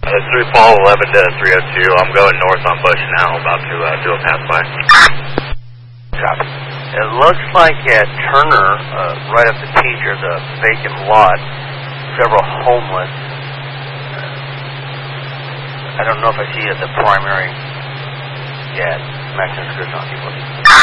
3 Paul 11 to 302. I'm going north on Bush now, about to do a pass-by. Copy. It looks like at Turner, right up the T, there's a vacant lot, several homeless. I don't know if I see the primary. Yeah, Maxim's good on people.